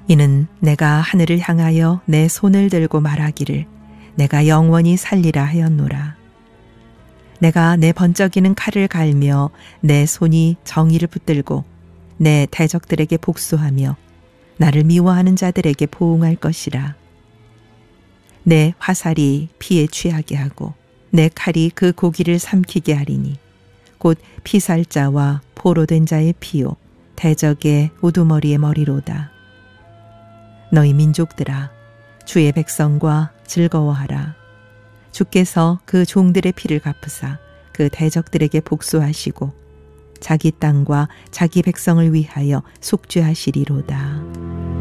이는 내가 하늘을 향하여 내 손을 들고 말하기를 내가 영원히 살리라 하였노라. 내가 내 번쩍이는 칼을 갈며 내 손이 정의를 붙들고 내 대적들에게 복수하며 나를 미워하는 자들에게 보응할 것이라. 내 화살이 피에 취하게 하고 내 칼이 그 고기를 삼키게 하리니 곧 피살자와 포로된 자의 피요 대적의 우두머리의 머리로다. 너희 민족들아 주의 백성과 즐거워하라. 주께서 그 종들의 피를 갚으사 그 대적들에게 복수하시고 자기 땅과 자기 백성을 위하여 속죄하시리로다.